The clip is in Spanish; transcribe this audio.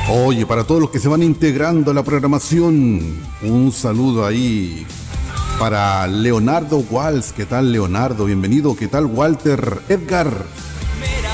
Oye, para todos los que se van integrando a la programación, un saludo ahí para Leonardo Walsh. ¿Qué tal, Leonardo? Bienvenido. ¿Qué tal, Walter? Edgar.